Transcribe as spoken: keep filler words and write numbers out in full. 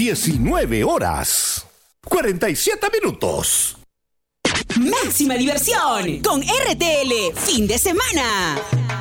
diecinueve horas, cuarenta y siete minutos. Máxima diversión con R T L fin de semana.